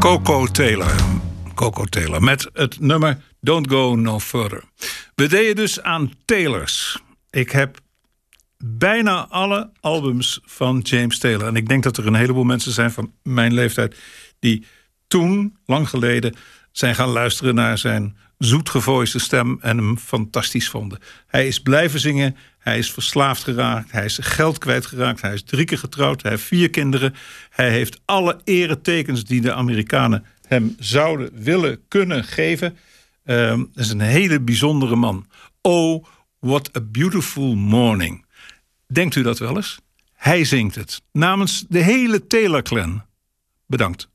Coco Taylor met het nummer Don't Go No Further. We deden dus aan Taylors. Ik heb bijna alle albums van James Taylor. En ik denk dat er een heleboel mensen zijn van mijn leeftijd die toen, lang geleden, zijn gaan luisteren naar zijn zoetgevoiste stem en hem fantastisch vonden. Hij is blijven zingen, hij is verslaafd geraakt, hij is geld kwijtgeraakt, hij is 3 keer getrouwd, hij heeft 4 kinderen. Hij heeft alle eretekens die de Amerikanen hem zouden willen kunnen geven. Dat is een hele bijzondere man. Oh, what a beautiful morning. Denkt u dat wel eens? Hij zingt het namens de hele Taylor clan. Bedankt.